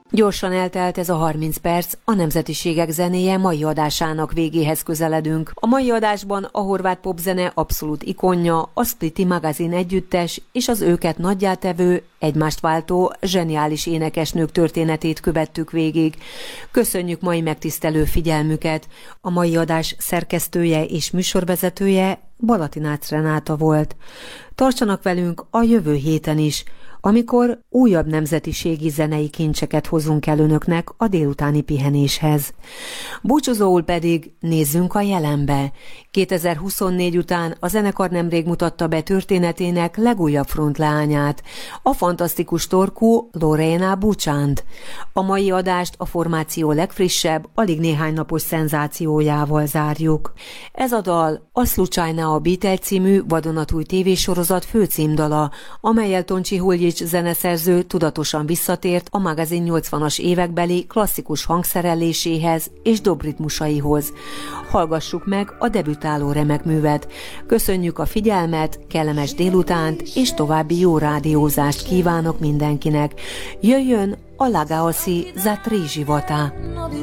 Gyorsan eltelt ez a 30 perc, a Nemzetiségek zenéje mai adásának végéhez közeledünk. A mai adásban a horvát popzene abszolút ikonja, a Spliti Magazin együttes és az őket nagyjátevő, egymást váltó, zseniális énekesnők történetét követtük végig. Köszönjük mai megtisztelő figyelmüket! A mai adás szerkesztője és műsorvezetője Balatinác Renáta volt. Tartsanak velünk a jövő héten is, amikor újabb nemzetiségi zenei kincseket hozunk el önöknek a délutáni pihenéshez. Búcsúzóul pedig nézzünk a jelenbe. 2024 után a zenekar nemrég mutatta be történetének legújabb frontleányát, a fantasztikus torkú Lorena Bucsánt. A mai adást a formáció legfrissebb, alig néhány napos szenzációjával zárjuk. Ez a dal a Slučajna obitelj című vadonatúj tévésorozat főcímdala, amellyel Tonči Huljić zeneszerző tudatosan visszatért a magazin 80-as évekbeli klasszikus hangszereléséhez és dobritmusaihoz. Hallgassuk meg a debütáló remek művet. Köszönjük a figyelmet, kellemes délutánt és további jó rádiózást kívánok mindenkinek. Jöjjön a Lagaosi za tri života.